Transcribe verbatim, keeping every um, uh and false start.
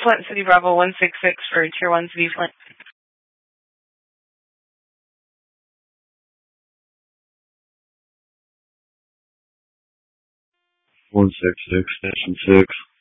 Flint City Bravo one six six for Tier one City Flint. one six six, Station six.